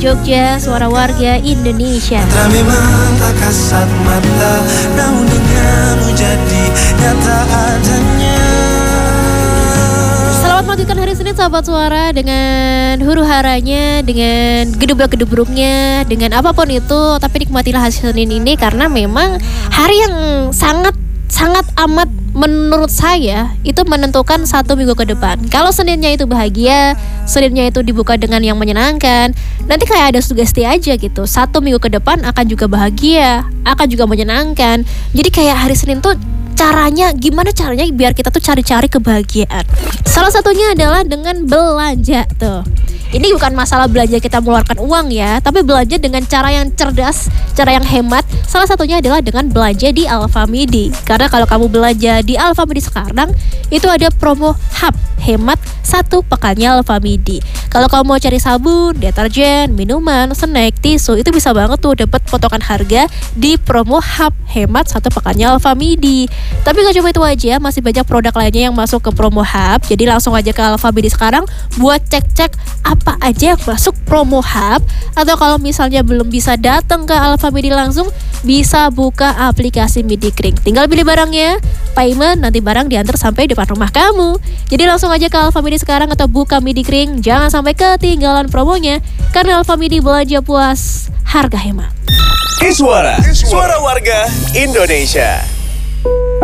Jogja, suara warga Indonesia. Memang tak kasat mata, namun denganmu jadi nyata adanya. Selamat menglanjutkan hari Senin sahabat suara dengan huru-haranya, dengan gedebrak-gedebruknya, dengan apapun itu. Tapi nikmatilah hari Senin ini karena memang hari yang sangat amat menurut saya itu menentukan satu minggu ke depan. Kalau Seninnya itu bahagia, Seninnya itu dibuka dengan yang menyenangkan, nanti kayak ada sugesti aja gitu. Satu minggu ke depan akan juga bahagia, akan juga menyenangkan. Jadi kayak hari Senin tuh gimana caranya biar kita tuh cari-cari kebahagiaan. Salah satunya adalah dengan belanja tuh. Ini bukan masalah belanja kita mengeluarkan uang ya, tapi belanja dengan cara yang cerdas, cara yang hemat. Salah satunya adalah dengan belanja di Alfamidi. Karena kalau kamu belanja di Alfamidi sekarang, itu ada promo hub hemat 1 pekannya Alfamidi. Kalau kamu mau cari sabun, deterjen, minuman, snack, tisu, itu bisa banget tuh dapat potongan harga di promo hub hemat 1 pekannya Alfamidi. Tapi gak cuma itu aja, masih banyak produk lainnya yang masuk ke promo hub. Jadi langsung aja ke Alfamidi sekarang buat cek-cek apa aja yang masuk promo hub. Atau kalau misalnya belum bisa datang ke Alfamidi langsung, bisa buka aplikasi Midikring. Tinggal pilih barangnya, payment, nanti barang diantar sampai depan rumah kamu. Jadi langsung aja ke Alfamidi sekarang atau buka Midikring. Jangan sampai ketinggalan promonya, karena Alfamidi belanja puas, harga hemat. Suara warga Indonesia.